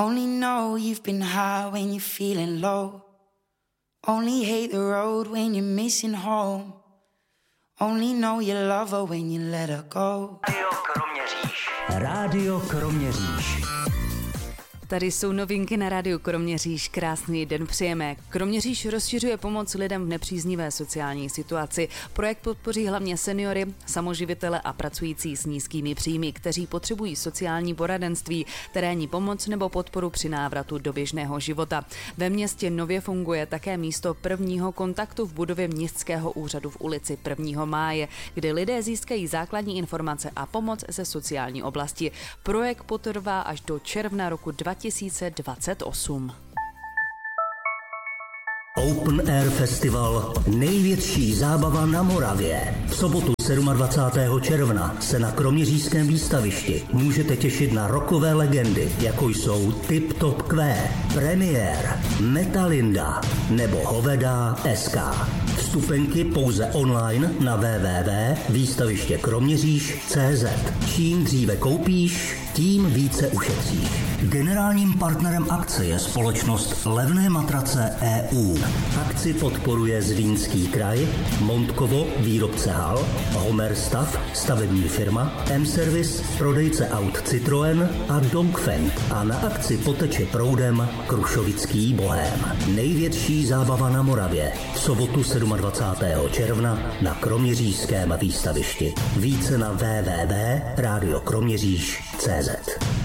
Only know you've been high when you're feeling low. Only hate the road when you're missing home. Only know you love her when you let her go. Rádio Kroměříž. Tady jsou novinky na rádiu Kroměříž. Krásný den přejeme. Kroměříž rozšiřuje pomoc lidem v nepříznivé sociální situaci. Projekt podpoří hlavně seniory, samoživitele a pracující s nízkými příjmy, kteří potřebují sociální poradenství, terénní pomoc nebo podporu při návratu do běžného života. Ve městě nově funguje také místo prvního kontaktu v budově městského úřadu v ulici 1. máje, kde lidé získají základní informace a pomoc ze sociální oblasti. Projekt potrvá až do června roku 2028. Open Air Festival, největší zábava na Moravě. V sobotu 27. června se na kroměřížském výstavišti můžete těšit na rockové legendy, jako jsou Tip Top Q, Premiér, Metalinda nebo Hovedá SK. Vstupenky pouze online na www.výstavištěkroměříž.cz. Čím dříve koupíš, tím více ušetříš. Generálním partnerem akce je společnost Levné matrace EU. Akci podporuje Zlínský kraj, Montkovo, výrobce hal, Homer Stav, stavební firma, M-Service, prodejce aut Citroën a Dongfeng. A na akci poteče proudem Krušovický bohém. Největší zábava na Moravě. V sobotu 27. června na kroměřížském výstavišti. Více na www.radiokroměříž.cz.